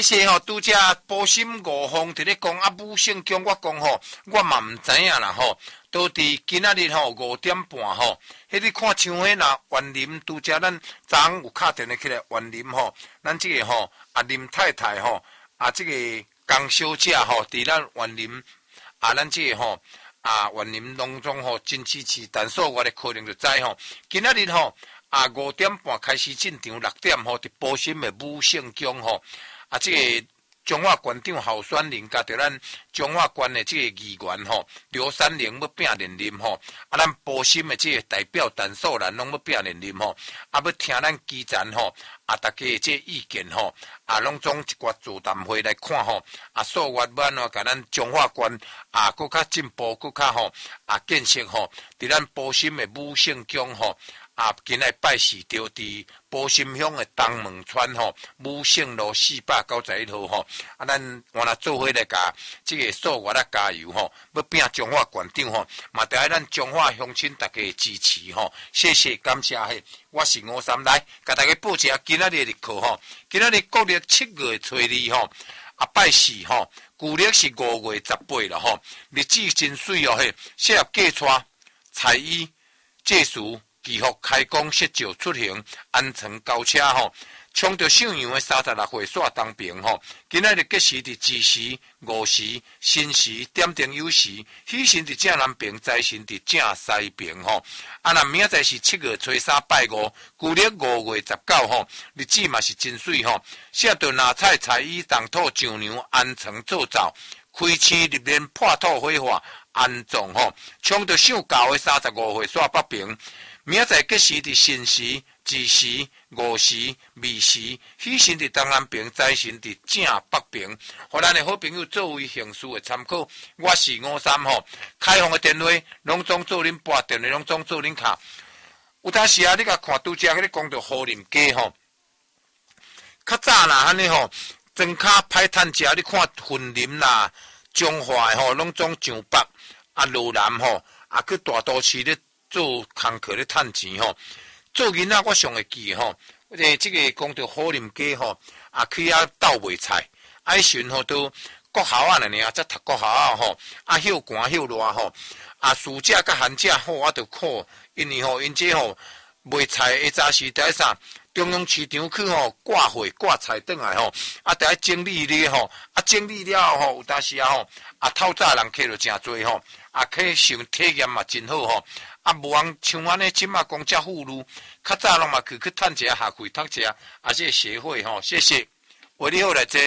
谢吼，拄则保心五方伫咧讲啊，武圣宫我讲吼，我嘛毋知影啦吼。都伫今仔日吼5点半吼，迄你看像迄若园林拄则咱昨昏有敲电话起来园林吼，咱即个吼林太太吼即个江小姐吼，伫咱园林咱即个吼园林当中吼真支持，但所我的可能就知吼，今仔日吼5点半开始进场，6点吼伫保心的武圣宫吼即个。中华县长候选人甲着咱中华县的这个议员吼，刘三玲要拼连任吼，咱保心的这个代表陈素兰拢要拼连任吼，要听咱基层吼，大家的这个意见吼，拢总一寡座谈会来看吼，所愿要安怎甲咱中华县更较进步，更较吼建设吼，伫咱保心的武圣宫吼。今日拜祀着伫保心乡的东门村吼，武圣路491号吼，咱我若做伙来甲即个所有的加油吼，要拼中华县长吼，嘛得爱咱中华乡亲大家的支持吼，谢谢感谢嘿，我是53来，甲大家报一下今仔日的日课吼，今仔日国历7月初2吼，拜祀吼，旧历是5月18了吼，日子真水哦嘿，适合嫁娶、彩衣、借书。祈福开工设轿出行，安全交车吼，冲着上阳的36岁煞东平吼。今仔日吉时伫子时、午时、申时、点灯酉时，喜神伫正南平，财神伫正西平吼。若明仔载是7月初3拜五，旧历5月19吼，日子嘛是真水吼。适着拿菜菜衣当土上娘安全做灶，开市入面破土火化安葬吼，冲着上教的35岁煞北平。明仔载吉时伫申时、子时、午时、未时，喜神伫东南平，财神伫正北平。互咱的好朋友作为行事的参考。我是53吼，开放的电话拢总做恁拨电话，拢总做恁卡。有当时你甲看拄则迄个讲到好林街吼，较早啦安尼吼，庄卡歹趁食，你看云林啦、中华的吼，拢总上北路南吼，去大都市咧。做工课咧趁钱吼，做囡仔我上会记吼，即个讲到好林街吼，去斗卖菜，时阵吼都国校啊呢，则读国校啊吼，休寒休热吼，暑假甲寒假好就苦，因为吼因这吼卖菜早时第啥，中央市场去吼挂货挂菜转来吼，第一整理咧吼，整理了吼，有当时吼，透早人客就诚多吼，去上体验嘛真好吼。无人像安尼，即马讲遮富裕，较早拢嘛去趁一下学费读一下，这个协会吼，谢谢。喂，你好来坐。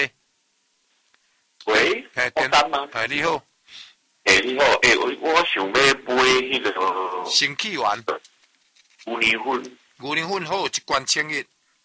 喂，我等吗？ 你好。 你好，我想要买迄个新起源。 牛年粉。 牛年粉好，一罐1100。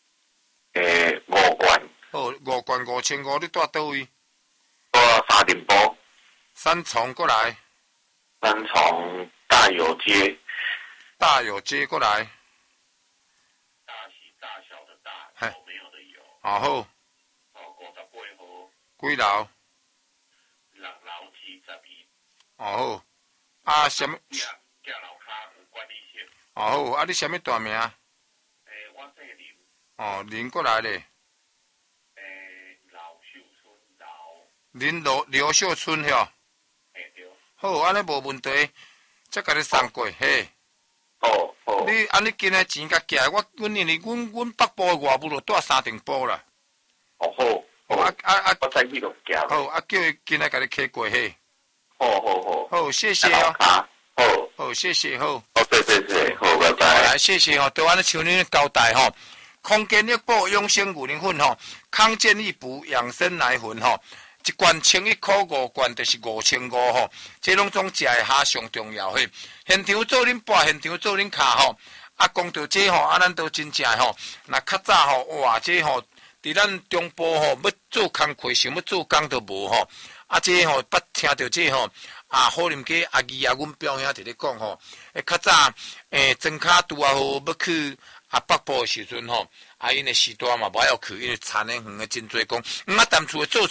5罐。 好，5罐5500，你住倒位？ 住沙丁埔。 三重过来。 三重大有街。 大有街过来， 大是大小的大，有没有的有。 好。 58号。 几楼 6楼72。 好。什么？ 叫楼骹有管理室。 好，你什么大名？ 我姓林。 林过来咧。 老秀林村刘秀村吼。 对。 好，安尼无问题，再甲你送过，嘿。 好。 你今日钱甲寄，阮因为阮北部的外母就住三重埔啦。 好。我再去就寄。 好，叫伊今日甲你寄过嘿。 好， 谢谢哦。好，谢谢好。 对，好，拜拜。 来，谢谢吼，都安尼像恁交代吼，康健益宝养生牛奶粉吼，康健益补养生奶粉吼。一罐1100块，5罐就是5500吼，这拢总食的哈上重要嘿。现场做恁拨，现场做恁卡吼，讲到这吼，咱都真正吼，那较早吼，哇，这吼，伫咱中部吼，要做工课，想要做工都无吼，这吼，捌听到这吼，好林街阿姨阮表兄伫咧讲吼，较早庄卡拄好要去北部的时阵吼，因的时段嘛无要去，因为田的远的真多讲，淡厝做。